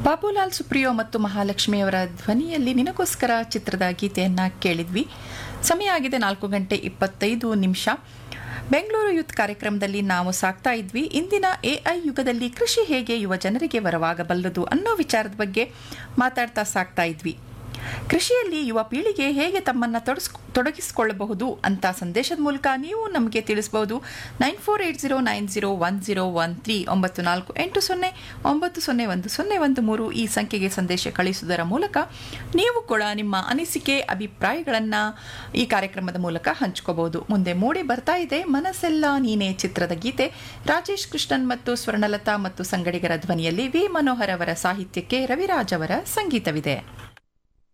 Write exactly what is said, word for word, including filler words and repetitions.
ಬಾಬುಲಾಲ್ ಸುಪ್ರಿಯೋ ಮತ್ತು ಮಹಾಲಕ್ಷ್ಮಿಯವರ ಧ್ವನಿಯಲ್ಲಿ ನಿನಗೋಸ್ಕರ ಚಿತ್ರದ ಗೀತೆಯನ್ನು ಕೇಳಿದ್ವಿ. ಸಮಯ ಆಗಿದೆ ನಾಲ್ಕು ಗಂಟೆ ಇಪ್ಪತ್ತೈದು ನಿಮಿಷ. ಬೆಂಗಳೂರು ಯೂತ್ ಕಾರ್ಯಕ್ರಮದಲ್ಲಿ ನಾವು ಸಾಕ್ತಾ ಇದ್ವಿ. ಇಂದಿನ ಎಐ ಯುಗದಲ್ಲಿ ಕೃಷಿ ಹೇಗೆ ಯುವ ಜನರಿಗೆ ವರವಾಗಬಲ್ಲದು ಅನ್ನೋ ವಿಚಾರದ ಬಗ್ಗೆ ಮಾತಾಡ್ತಾ ಸಾಕ್ತಾ ಇದ್ವಿ. ಕೃಷಿಯಲ್ಲಿ ಯುವ ಪೀಳಿಗೆ ಹೇಗೆ ತಮ್ಮನ್ನು ತೊಡಸ್ ತೊಡಗಿಸಿಕೊಳ್ಳಬಹುದು ಅಂತ ಸಂದೇಶದ ಮೂಲಕ ನೀವು ನಮಗೆ ತಿಳಿಸಬಹುದು. Nine four eight zero nine zero one zero one three ಒಂಬತ್ತು ನಾಲ್ಕು ಎಂಟು ಸೊನ್ನೆ ಒಂಬತ್ತು ಸೊನ್ನೆ ಒಂದು ಸೊನ್ನೆ ಒಂದು ಮೂರು ಈ ಸಂಖ್ಯೆಗೆ ಸಂದೇಶ ಕಳಿಸುವುದರ ಮೂಲಕ ನೀವು ಕೂಡ ನಿಮ್ಮ ಅನಿಸಿಕೆ ಅಭಿಪ್ರಾಯಗಳನ್ನು ಈ ಕಾರ್ಯಕ್ರಮದ ಮೂಲಕ ಹಂಚ್ಕೋಬಹುದು. ಮುಂದೆ ಮೂಡಿ ಬರ್ತಾ ಇದೆ ಮನಸ್ಸೆಲ್ಲ ನೀನೇ ಚಿತ್ರದ ಗೀತೆ. ರಾಜೇಶ್ ಕೃಷ್ಣನ್ ಮತ್ತು ಸ್ವರ್ಣಲತಾ ಮತ್ತು ಸಂಗಡಿಗರ ಧ್ವನಿಯಲ್ಲಿ ವಿ ಮನೋಹರ್ ಅವರ ಸಾಹಿತ್ಯಕ್ಕೆ ರವಿರಾಜ್ ಅವರ ಸಂಗೀತವಿದೆ.